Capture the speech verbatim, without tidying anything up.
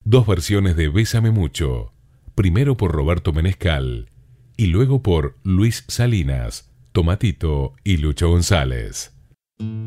Dos versiones de Bésame Mucho, primero por Roberto Menescal y luego por Luis Salinas, Tomatito y Lucho González.